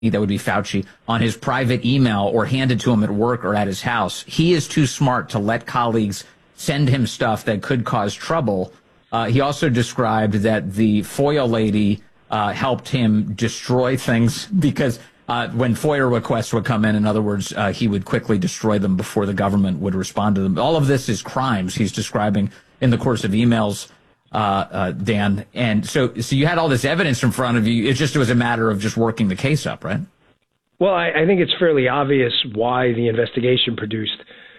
that would be Fauci, on his private email or handed to him at work or at his house. He is too smart to let colleagues send him stuff that could cause trouble. He also described that the FOIA lady helped him destroy things because when FOIA requests would come in other words, he would quickly destroy them before the government would respond to them. All of this is crimes he's describing in the course of emails, Dan. And so you had all this evidence in front of you. It was a matter of just working the case up, right? Well, I think it's fairly obvious why the investigation produced,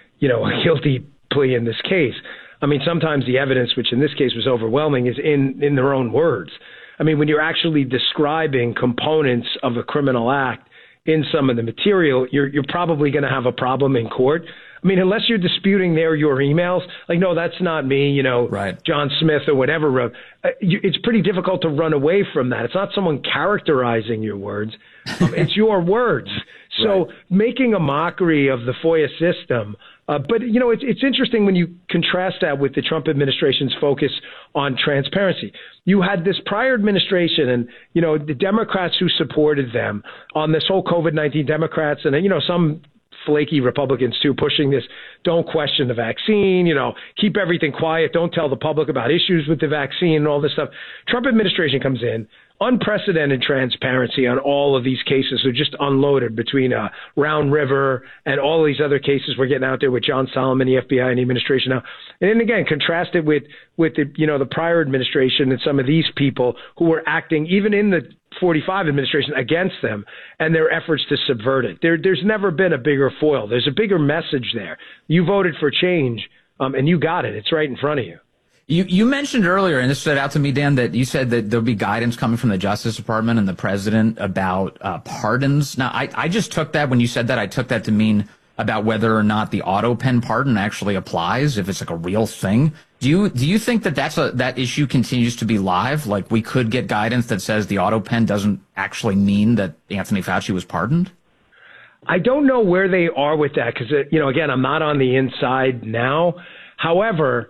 a guilty plea in this case. I mean, sometimes the evidence, which in this case was overwhelming, is in their own words. I mean, when you're actually describing components of a criminal act in some of the material, you're probably going to have a problem in court. I mean, unless you're disputing your emails, like, no, that's not me, right. John Smith or whatever wrote. It's pretty difficult to run away from that. It's not someone characterizing your words. It's your words. So right. Making a mockery of the FOIA system. But it's interesting when you contrast that with the Trump administration's focus on transparency. You had this prior administration and, the Democrats who supported them on this whole COVID-19 Democrats and, some flaky Republicans too, pushing this, don't question the vaccine, keep everything quiet, don't tell the public about issues with the vaccine and all this stuff. Trump administration comes in, unprecedented transparency on all of these cases are just unloaded between Round River and all these other cases we're getting out there with John Solomon, the FBI and the administration now. And then again, contrast it with the prior administration and some of these people who were acting even in the 45 administration against them and their efforts to subvert it. There's never been a bigger foil. There's a bigger message there. You voted for change and you got it. It's right in front of you. You mentioned earlier, and this stood out to me, Dan, that you said that there'll be guidance coming from the Justice Department and the president about pardons. Now, I just took that when you said that, I took that to mean about whether or not the auto pen pardon actually applies, if it's like a real thing. Do you think that that issue continues to be live? Like we could get guidance that says the auto pen doesn't actually mean that Anthony Fauci was pardoned? I don't know where they are with that because, again, I'm not on the inside now. However,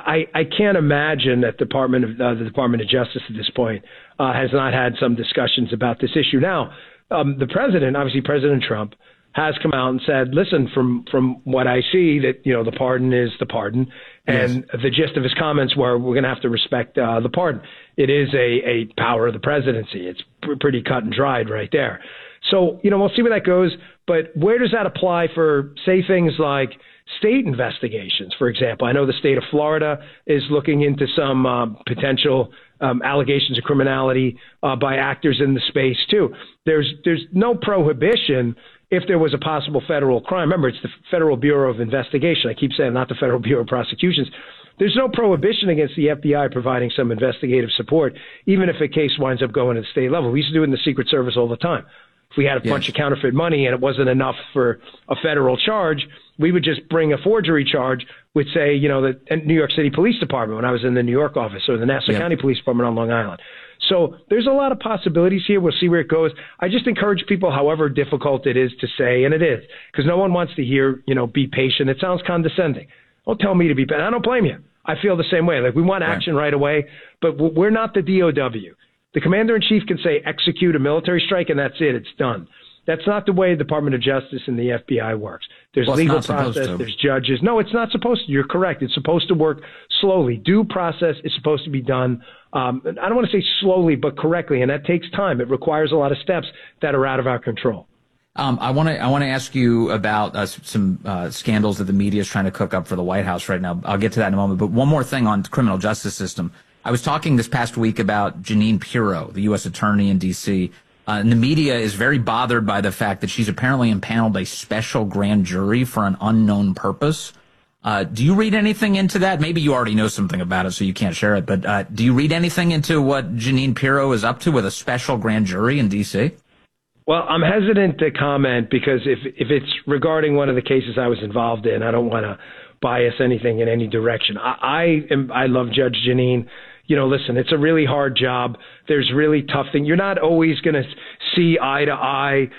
I can't imagine that the Department of Justice at this point has not had some discussions about this issue. Now, the president, obviously President Trump, has come out and said, listen, from what I see, that the pardon is the pardon, and yes. The gist of his comments were we're going to have to respect the pardon. It is a power of the presidency. It's pretty cut and dried right there. So we'll see where that goes. But where does that apply for, say, things like state investigations, for example? I know the state of Florida is looking into some potential allegations of criminality by actors in the space, too. There's no prohibition if there was a possible federal crime. Remember, it's the Federal Bureau of Investigation. I keep saying not the Federal Bureau of Prosecutions. There's no prohibition against the FBI providing some investigative support, even if a case winds up going to the state level. We used to do it in the Secret Service all the time. If we had a bunch of counterfeit money and it wasn't enough for a federal charge, we would just bring a forgery charge with, say, the New York City Police Department when I was in the New York office, or the Nassau County Police Department on Long Island. So there's a lot of possibilities here. We'll see where it goes. I just encourage people, however difficult it is to say, and it is, because no one wants to hear, be patient. It sounds condescending. Don't tell me to be patient. I don't blame you. I feel the same way. Like, we want action right away, but we're not the DOW. The commander-in-chief can say execute a military strike, and that's it. It's done. That's not the way the Department of Justice and the FBI works. There's legal process. There's judges. No, it's not supposed to. You're correct. It's supposed to work slowly. Due process is supposed to be done. I don't want to say slowly, but correctly, and that takes time. It requires a lot of steps that are out of our control. I want to ask you about some scandals that the media is trying to cook up for the White House right now. I'll get to that in a moment. But one more thing on the criminal justice system. I was talking this past week about Jeanine Pirro, the U.S. attorney in D.C., and the media is very bothered by the fact that she's apparently impaneled a special grand jury for an unknown purpose. Do you read anything into that? Maybe you already know something about it, so you can't share it. But do you read anything into what Jeanine Pirro is up to with a special grand jury in D.C.? Well, I'm hesitant to comment because if it's regarding one of the cases I was involved in, I don't want to bias anything in any direction. I love Judge Jeanine. Listen, it's a really hard job. There's really tough things. You're not always going to see eye to eye,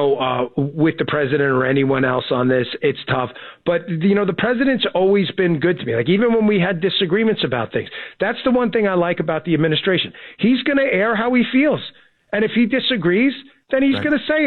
with the president or anyone else on this. It's tough. But, the president's always been good to me. Like, even when we had disagreements about things, that's the one thing I like about the administration. He's going to air how he feels. And if he disagrees, then he's going to say